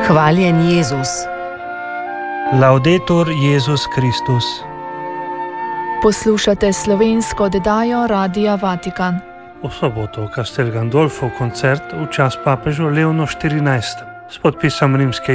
Hvaljen Jezus. Laudetur Jezus Kristus. Poslušate slovensko oddajo Radia Vatikan. V soboto v Castel Gandolfo koncert v čast papežu Leonu XIV s podpisom rimske